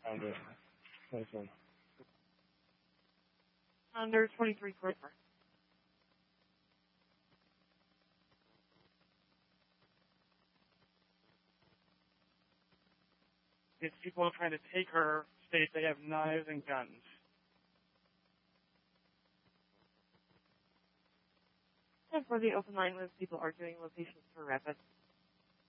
Under 23. Under 23 Clipper. If people trying to take her state they have knives and guns. And for the open line with people arguing locations for rapid.